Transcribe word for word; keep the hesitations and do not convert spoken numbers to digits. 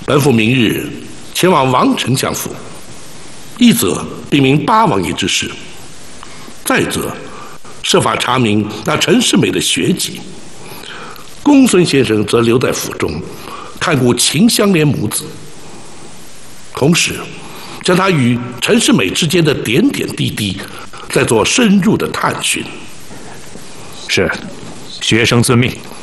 本府明日前往王丞相府，一则禀明八王爷之事，再则设法查明那陈世美的学籍。公孙先生则留在府中，看顾秦香莲母子，同时将他与陈世美之间的点点滴滴再做深入的探寻。 是，学生遵命。